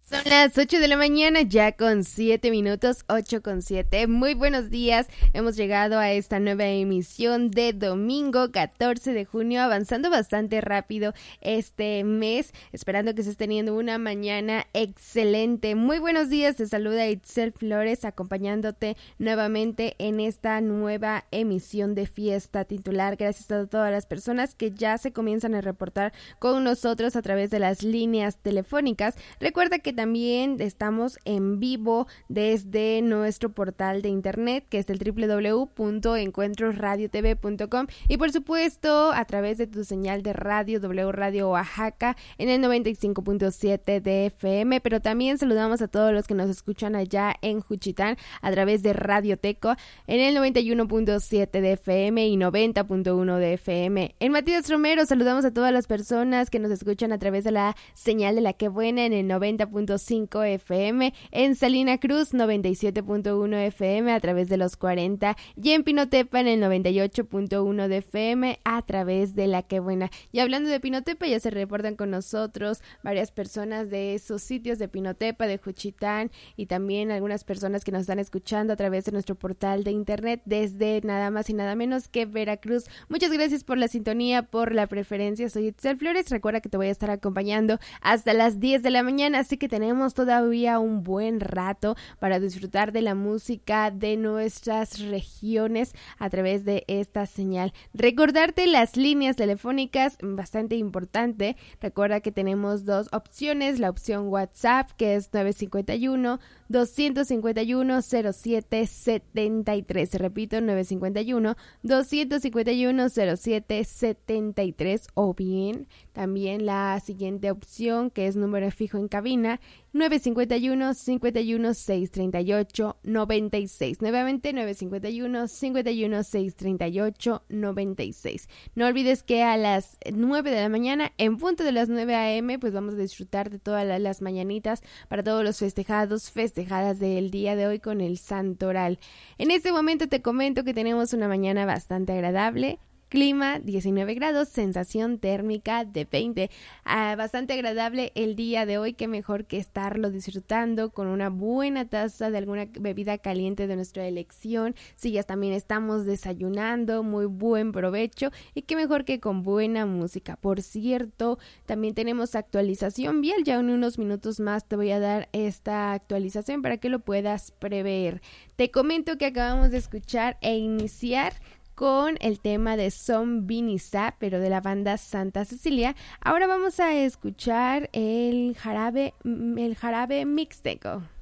Son las 8 de la mañana, ya con 7 minutos, 8 con 7. Muy buenos días, hemos llegado a esta nueva emisión de domingo 14 de junio, avanzando bastante rápido este mes, esperando que estés teniendo una mañana excelente. Muy buenos días, te saluda Itzel Flores, acompañándote nuevamente en esta nueva emisión de Fiesta Titular. Gracias a todas las personas que ya se comienzan a reportar con nosotros a través de las líneas telefónicas. Recuerda que también estamos en vivo desde nuestro portal de internet, que es el www.encuentrosradiotv.com, y por supuesto a través de tu señal de radio W Radio Oaxaca en el 95.7 de FM, pero también saludamos a todos los que nos escuchan allá en Juchitán a través de Radio Teco en el 91.7 de FM y 90.1 de FM. En Matías Romero saludamos a todas las personas que nos escuchan a través de la señal de La Que Buena en el 90.5 FM, en Salina Cruz 97.1 FM a través de los 40 y en Pinotepa en el 98.1 de FM a través de La Que Buena. Y hablando de Pinotepa, ya se reportan con nosotros varias personas de esos sitios de Pinotepa, de Juchitán, y también algunas personas que nos están escuchando a través de nuestro portal de internet desde nada más y nada menos que Veracruz. Muchas gracias por la sintonía, por la preferencia. Soy Itzel Flores, recuerda que te voy a estar acompañando hasta las 10 de la mañana, así que tenemos todavía un buen rato para disfrutar de la música de nuestras regiones a través de esta señal. Recordarte las líneas telefónicas, bastante importante. Recuerda que tenemos dos opciones, la opción WhatsApp, que es 951-251-0773. Repito, 951-251-0773, o bien también la siguiente opción, que es número fijo en cabina, 951-51-638-96. Nuevamente 951-51-638-96. No olvides que a las 9 de la mañana, en punto de las 9 a.m., pues vamos a disfrutar de todas las mañanitas para todos los festejadas del día de hoy con el Santoral. En este momento te comento que tenemos una mañana bastante agradable. Clima 19 grados, sensación térmica de 20. Bastante agradable el día de hoy, qué mejor que estarlo disfrutando con una buena taza de alguna bebida caliente de nuestra elección. Si ya también estamos desayunando, muy buen provecho, y qué mejor que con buena música. Por cierto, también tenemos actualización vial, ya en unos minutos más te voy a dar esta actualización para que lo puedas prever. Te comento que acabamos de escuchar e iniciar con el tema de Son Vinizá, pero de la banda Santa Cecilia. Ahora vamos a escuchar el jarabe mixteco.